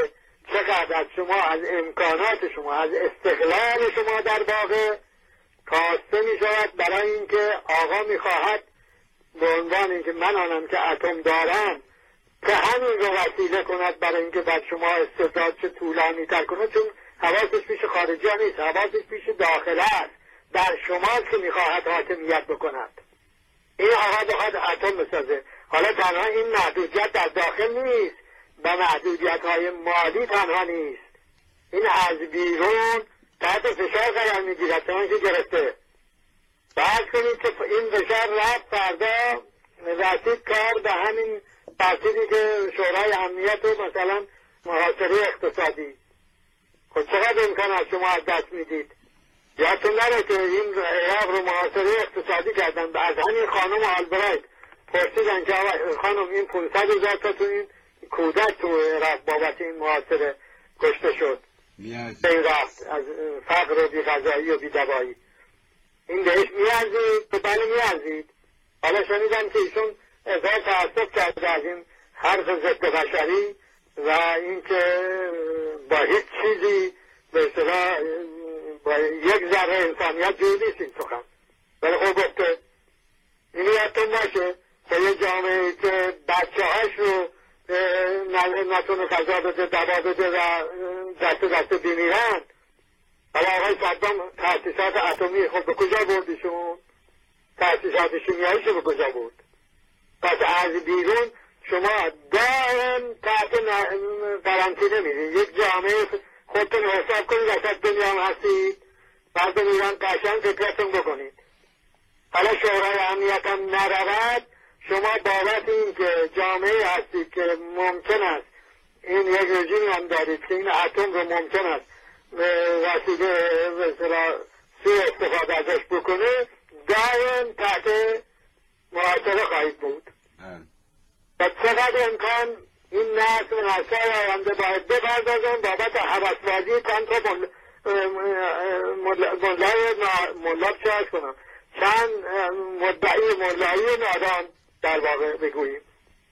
چقدر از شما، از امکانات شما، از استقلال شما در واقع کاسته می شود برای اینکه آقا می خواهد به عنوان اینکه من آنم که اتم دارم که همین رو وسیله کند برای اینکه بعد شما استعداد چه طولانی تر کند، چون حواسش پیش خارجی ها نیست، حواسش پیش داخله است، در شماست که می خواهد حاکمیت بکند. این آقا بخواد اتم بسازه. حالا تنها این محدودیت در داخل نیست و محدودیت های مالی تنها نیست، این از بیرون تحت فشار قرار میگیرد. چون که گرفته بعد کنید که این فشار رفت فردا رسید کار به همین ترتیبی که شورای امنیت و مثلا محاصره اقتصادی. خب چقدر امکان از شما از دست میدید؟ یادتون نره که این عراق رو محاصره اقتصادی کردن، از همین خانم آلبرایت پرسیدن که خانم این پونصد هزار تا تو این کودک تو عراق بابت این محاصره کشته شد، این رفت از فقر و بی‌غذایی و بی‌دوایی، این بهش میارزید؟ تو بله میارزید. حالا شنیدم که ایشون اظهار تعصب کرده از این حرف ضد بشری و اینکه با هیچ چیزی به اصطلاح با یک ذره انسانیت جوری نیست این سخن. ولی خب گفته این یادتون باشه با یه جامعه که بچه هاش رو نتونه غذا بده، دوا بده و دست دست بمیرن. حالا آقای صدام تاسیسات اتمی خب به کجا بردیشون؟ تاسیسات شیمیاییش رو به کجا برد؟ پس از بیرون شما دائم تحت قرنطینه میرین. یک جامعه خودتون حساب کنید وسط دنیا هم هستید، بعد ایران قشنگ فکرتون بکنید. حالا شورای امنیت هم نرود، شما بابت این که جامعه هستید که ممکن است این یک رژیم هم دارید که این اتم رو ممکن است وسیله سوء استفاده ازش بکنه، دائم تحت محاصره خواهید بود. و چقدر امکان این نسل و نسل آینده باید بپردازن بابت حوث‌بازی چند تا ملا چه کنم چند مدعی ملایی نادان در واقع بگوییم،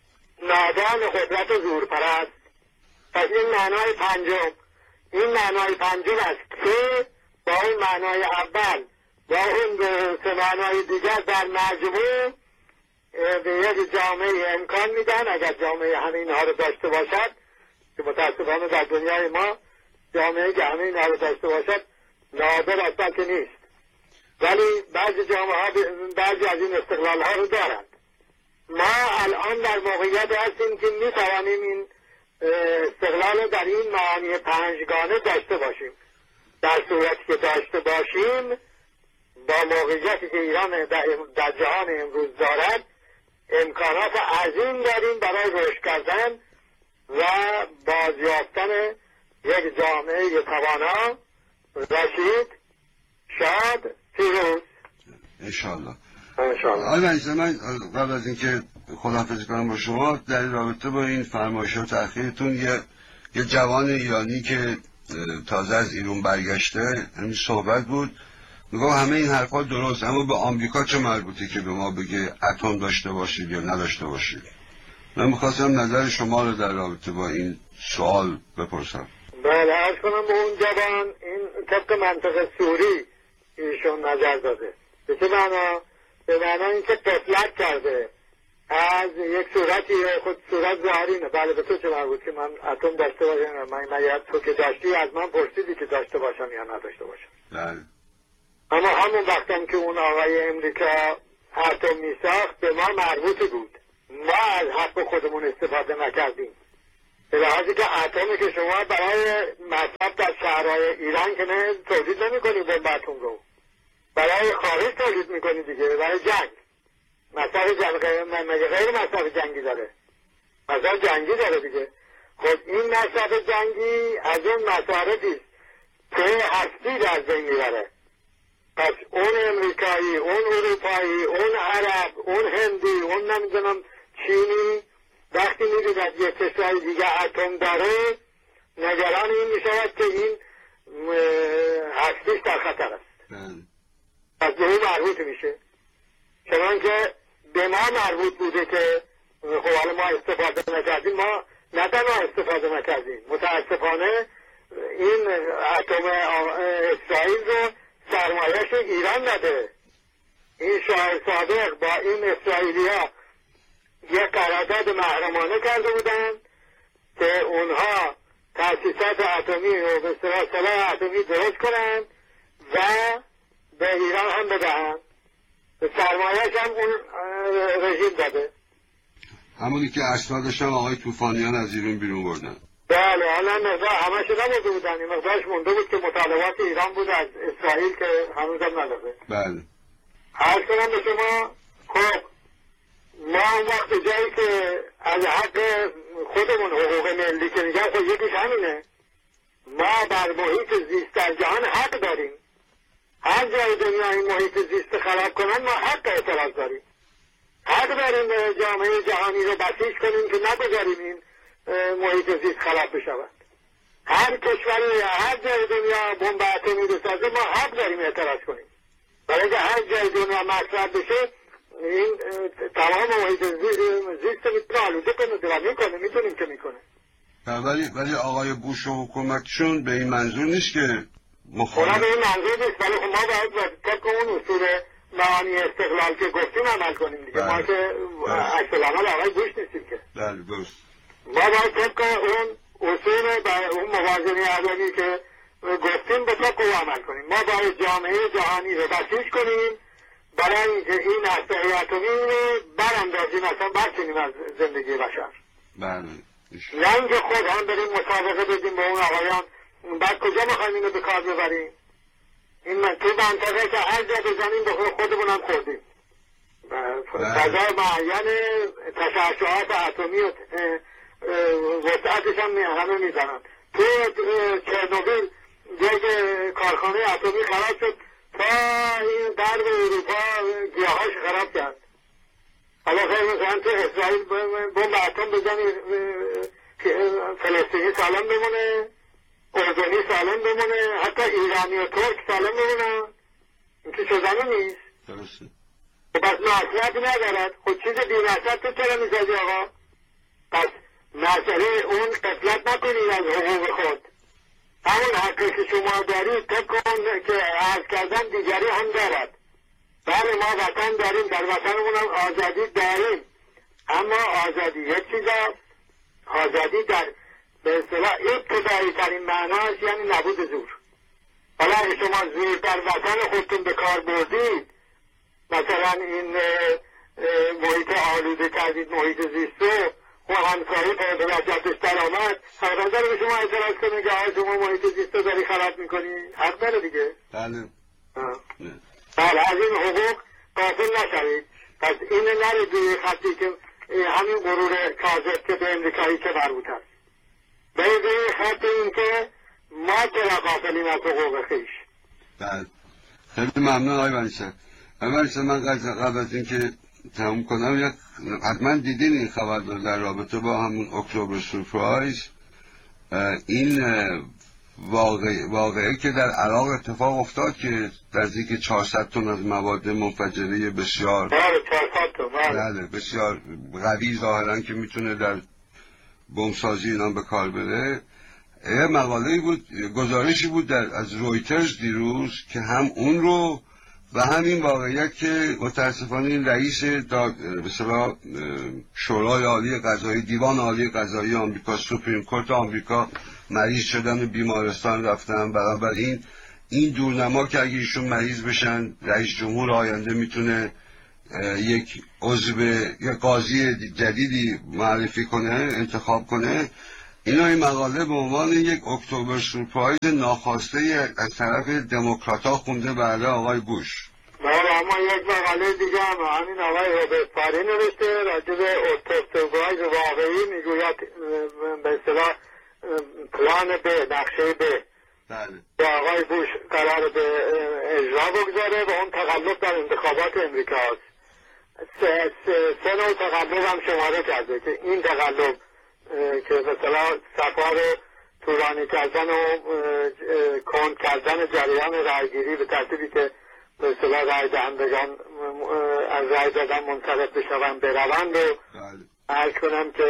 نادان قدرت و زورپرست. پس این معنای پنجم، این معنای پنجم است که با اون معنای اول با اون سه معنای دیگر در مجموع به یک جامعه امکان میدن، اگر جامعه همه اینها رو داشته باشد، که متاسفانه در دنیای ما جامعه که همه اینها رو داشته باشد نادر اصلا که نیست، ولی بعضی جامعه ها بعضی از این استقلال ها رو دارند. ما الان در موقعیت هستیم که میتوانیم این استقلال در این معانی پنجگانه داشته باشیم. در صورتی که داشته باشیم با موقعیتی که ایران در جهان امروز دارد امکانات عظیم داریم برای رشد کردن و بازیافتن یک جامعه توانا، رشید، شاد، پیروز انشاءالله. انشاءالله. آقای مجلسی، من قبل از اینکه خداحافظی کنم با شما در رابطه با این فرمایشات اخیرتون یه یه جوان ایرانی که تازه از ایران برگشته همین صحبت بود، میگم همه این حرفا درست، اما به آمریکا چه مربوطه که به ما بگه اتم داشته باشید یا نداشته باشید؟ من میخواستم نظر شما رو در رابطه با این سوال بپرسم. بله، عرض کنم به اون جوان این طبق منطق سوری ایشون نظر داده. به چه معنا؟ به معنا اینکه طفلت کرده از یک صورتی، خود صورت ظاهرینه. بله، به تو چه مربوط که من اتم داشته باشم؟ من من تو که داشتی از من پرسیدی که داشته باشم یا نداشته باشم. بله. اما همون وقتم که اون آقای امریکا اتم میساخت به ما مربوط بود، ما از حق خودمون استفاده نکردیم. به لحاظی که اتمی که شما برای مصرف در شهرهای ایران که نه تولید نمی کنید بمب اتم رو، برای خارج تولید میکنید دیگه، برای جنگ. مصرف جنگ مگه غیر مصرف جنگی داره؟ مصرف جنگی داره دیگه. خب این مصرف جنگی از اون مصارفی است که هستی در بین میبره. پس اون امریکایی، اون اروپایی، اون عرب، اون هندی، اون نمیدونم چینی وقتی میبید از یک کشور دیگه اتم داره نگران این میشود که این هستیش در خطر است. پس به اون مربوط میشه، چنان که به ما مربوط بوده که خب حالا ما استفاده نکردیم. ما نه تنها استفاده نکردیم، متاسفانه این اتم اسرائیل رو سرمایه‌اش ایران داده. این شاه صادق با این اسرائیلی ها یک قرارداد محرمانه کرده بودن که اونها تأسیسات اتمی و به اصطلاح سلاح اتمی درست کنن و به ایران هم بدهن. سرمایه‌اش هم اون رژیم داده. همونی که اسنادش هم آقای طوفانیان از ایران بیرون بردن. بله، حالا مقدار همش نبوده بودن، این مقدارش مونده بود که مطالبات ایران بود از اسرائیل که هنوز هم نداده. بله. عرض کنم به شما، خب ما اون وقت جایی که از حق خودمون حقوق ملی که میگن، خب یکیش همینه، ما بر محیط زیست در جهان حق داریم. هر جای دنیا این محیط زیست خراب کنن ما حق اعتراض داریم. حق داریم جامعه جهانی رو بسیج کنیم که نگذاریم این محیط زیست خراب بشود. هر کشوری هر جای دنیا بمب اتمی بسازه ما حق داریم اعتراض کنیم. برای که هر جای دنیا مطرح بشه این تمام محیط زیست میتونه آلوده کنه و میکنه، میتونیم که میکنه. ولی ولی آقای بوش و حکومتشون به این منظور نیست که مخالف. اونا به این منظور نیست، ولی ما باید طبق اون اصول معانی استقلال که گفتیم عمل کنیم دیگه. ما که عکس العمل آقای بوش نیستیم که. بله درست. ما باید طبق اون اصول و اون موازنه عدمی که گفتیم به طبق او عمل کنیم. ما باید جامعه جهانی رو بسیج کنیم برای اینکه این اسلحه اتمی رو براندازیم، اصلا برکنیم از زندگی بشر. بله. نه اینکه خود هم بریم مسابقه بدیم به اون آقایان، بعد کجا میخوایم اینو به کار ببریم؟ این تو منطقه که هر جا بزنیم به خودمون هم خوردیم. فضای معین تشعشعات اتمی و وسعتش هم همه میزنن. تو چرنوبیل یک کارخانه اتمی خراب شد، تا این غرب اروپا گیاهاش خراب کرد. حالا خیلی مثلا تو اسرائیل بمب اتم بزنی فلسطینی سالم بمونه، اردنی سالم بمونه، حتی ایرانی و ترک سالم بمونه. این که شدنی نیست. درسته. پس معصیتی ندارد. خود چیز بی معصیت تو چرا میزدی آقا؟ پس مسئله اون قفلت نکنید از حقوق خود. همون حقی که شما دارید طبق اون که عرض کردن دیگری هم دارد. بله ما وطن داریم، در وطنمون هم آزادی داریم، اما آزادی یک چیزا، آزادی در به اصطلاح ابتدایی ترین معناش یعنی نبود زور. حالا اگه شما زور در وطن خودتون به کار بردید، مثلا این محیط آلوده کردید، محیط زیستو و همسایه به وجهتش در آمد، حقا داره به شما اعتراض کنید که آقای شما محیط زیستو داری خراب میکنی؟ حق داره دیگه. بله. بله، از این حقوق غافل نشوید. پس این نرید روی خطی که همین غرور کاذب که به امریکایی که مربوط است. به این خط این که ما چرا غافلیم از حقوق خویش. بله. خیلی ممنون آقای بنی‌شهر. اول من قبل از این که تموم کنم، یک حتما دیدین این خبر در رابطه با همون اکتبر سورپرایز، این واقعه, واقعه که در عراق اتفاق افتاد که نزدیک چهارصد تن از مواد منفجره بسیار بله بسیار قوی ظاهرا که میتونه در بمبسازی اینا به کار بره. یه مقاله بود، گزارشی بود در از رویترز دیروز که هم اون رو و همین واقعیت که متاسفانه این رئیس به اصطلاح شورای عالی قضایی، دیوان عالی قضایی آمریکا، سوپریم کورت آمریکا مریض شدن و بیمارستان رفتن. بنابراین این دورنما که اگه ایشون مریض بشن، رئیس جمهور آینده میتونه یک عضو یا قاضی جدیدی معرفی کنه، انتخاب کنه. اینا این مقاله به عنوان یک اکتبر سورپرایز ناخواسته از طرف دموکرات‌ها خونده بعد آقای بوش. بله، اما یک مقاله دیگه هم همین آقای روبرت پاری نوشته راجع به اکتبر سورپرایز واقعی، میگوید به اصطلاح پلان به نقشه به به آقای بوش قرار به اجرا بگذاره و اون تقلب در انتخابات امریکا هست. سه, سه نوع تقلب هم شماره کرده که این تقلب که مثلا صفا رو طولانی کردن و کند کردن جریان رایگیری به ترتیبی که به اصطلاح رای دهندگان از رای دادن منصرف بشون بروند و عرض کنم که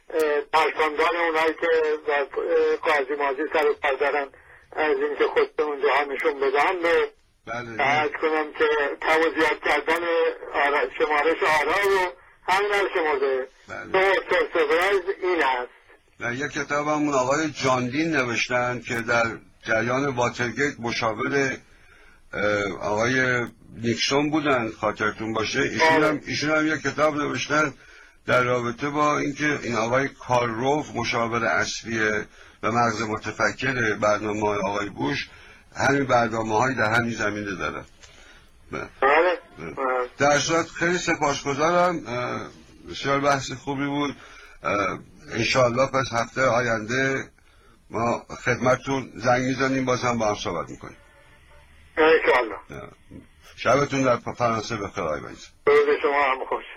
پرساندن اونایی که قاضی ماضی سر و کار دارن از اینکه خود به اونجا ها نشون بدن رو عرض کنم که توضیحات کردن آرا شمارش آرا رو همین هم شمارده تو سرسفرایز این هست. در یک کتاب همون آقای جاندین نوشتن که در جریان واترگیت مشاور آقای نیکسون بودن، خاطرتون باشه. ایشون هم, ایشون هم یک کتاب نوشتن در رابطه با اینکه این آقای کارروف مشاور اصلی و مغز متفکر برنامه آقای بوش همین برنامه هایی در همین زمینه داره. در صورت خیلی سپاسگزارم، بسیار بحث خوبی بود. انشاءالله پس هفته آینده ما خدمتتون زنگ میزنیم، باز هم با هم صحبت میکنیم انشاءالله. شبتون در فرانسه بخیر آقای ویس. روز شما هم خوش.